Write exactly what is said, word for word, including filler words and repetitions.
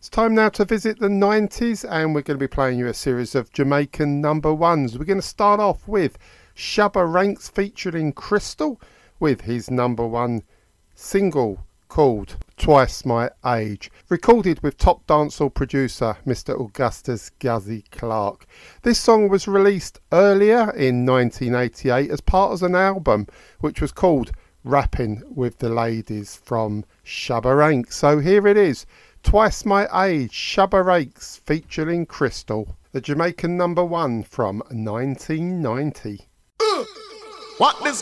It's time now to visit the nineties, and we're going to be playing you a series of Jamaican number ones. We're going to start off with Shabba Ranks featuring Crystal with his number one single called Twice My Age, recorded with top dancehall producer Mister Augustus Guzzy Clarke. This song was released earlier in nineteen eighty-eight as part of an album which was called Rapping with the Ladies from Shabba Ranks. So here it is, Twice My Age, Shabba Ranks featuring Crystal, the Jamaican number one from nineteen ninety. Uh, what this